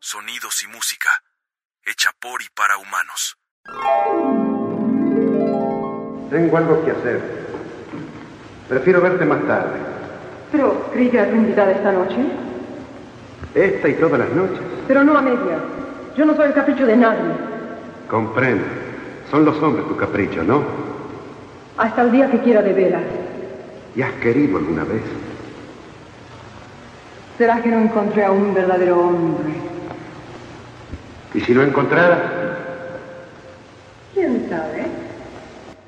Sonidos y música, hecha por y para humanos. Tengo algo que hacer. Prefiero verte más tarde. Pero creí que era tu invitada esta noche. Esta y todas las noches. Pero no a medias. Yo no soy el capricho de nadie. Comprendo. Son los hombres tu capricho, ¿no? Hasta el día que quiera de veras. ¿Y has querido alguna vez? ¿Será que no encontré a un verdadero hombre? ¿Y si lo encontrara?